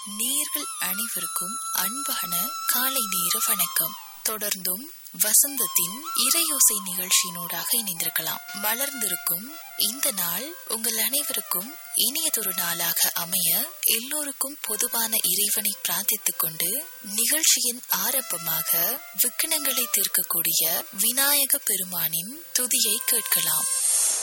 நேயர்கள் அனைவருக்கும் அன்பான காலை நேர வணக்கம். தொடர்ந்தும் வசந்தத்தின் இறையோசை நிகழ்ச்சியினூடாக இணைந்திருக்கலாம். மலர்ந்திருக்கும் இந்த நாள் உங்கள் அனைவருக்கும் இனியதொரு நாளாக அமைய எல்லோருக்கும் பொதுவான இறைவனை பிரார்த்தித்துக் கொண்டு நிகழ்ச்சியின் ஆரம்பமாக விக்கனங்களை தீர்க்கக்கூடிய விநாயக பெருமானின் துதியை கேட்கலாம்.